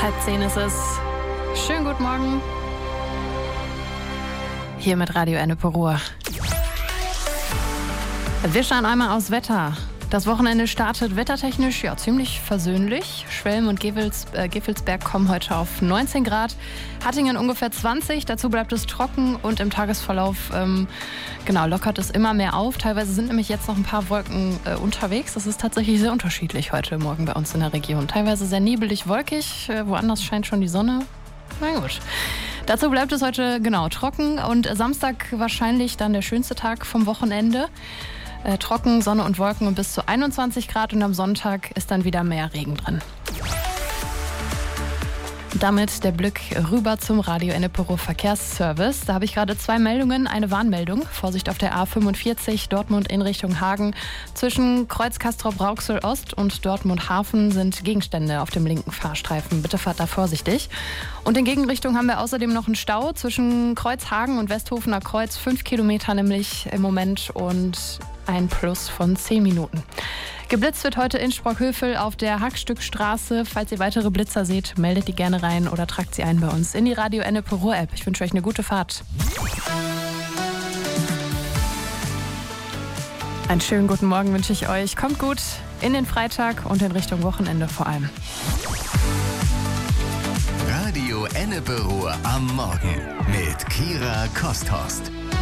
9:30 ist es. Schönen guten Morgen. Hier mit Radio Ennepe Ruhr. Wir schauen einmal aufs Wetter. Das Wochenende startet wettertechnisch ziemlich versöhnlich. Schwelm und Gevelsberg kommen heute auf 19 Grad. Hattingen ungefähr 20. Dazu bleibt es trocken und im Tagesverlauf lockert es immer mehr auf. Teilweise sind nämlich jetzt noch ein paar Wolken unterwegs. Das ist tatsächlich sehr unterschiedlich heute Morgen bei uns in der Region. Teilweise sehr nebelig, wolkig. Woanders scheint schon die Sonne. Na gut. Dazu bleibt es heute trocken und Samstag wahrscheinlich dann der schönste Tag vom Wochenende. Trocken, Sonne und Wolken und bis zu 21 Grad und am Sonntag ist dann wieder mehr Regen drin. Damit der Blick rüber zum Radio Ennepe Ruhr Verkehrsservice. Da habe ich gerade 2 Meldungen. Eine Warnmeldung. Vorsicht auf der A45 Dortmund in Richtung Hagen. Zwischen Kreuz Castrop-Rauxel Ost und Dortmund Hafen sind Gegenstände auf dem linken Fahrstreifen. Bitte fahrt da vorsichtig. Und in Gegenrichtung haben wir außerdem noch einen Stau zwischen Kreuz Hagen und Westhofener Kreuz. 5 Kilometer nämlich im Moment und ein Plus von 10 Minuten. Geblitzt wird heute in Sprockhövel auf der Hackstückstraße. Falls ihr weitere Blitzer seht, meldet die gerne rein oder tragt sie ein bei uns in die Radio Ennepe Ruhr App. Ich wünsche euch eine gute Fahrt. Einen schönen guten Morgen wünsche ich euch. Kommt gut in den Freitag und in Richtung Wochenende vor allem. Radio Ennepe Ruhr am Morgen mit Kira Kosthorst.